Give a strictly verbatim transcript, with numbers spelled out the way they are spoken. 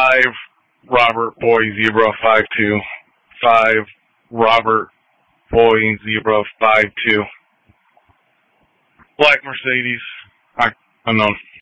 five Robert Boy Zebra five two. five Robert Boy Zebra five two. Black Mercedes. I, unknown.